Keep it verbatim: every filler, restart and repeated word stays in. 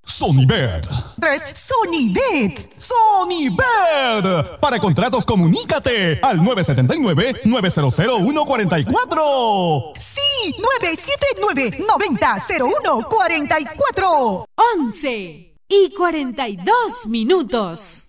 Sonybet. tres Sonybet. Sonybet. Para contratos, comunícate al nueve siete nueve, nueve cero cero, uno cuatro cuatro. Sí, nueve siete nueve, nueve cero cero uno cuatro cuatro. once y cuarenta y dos minutos.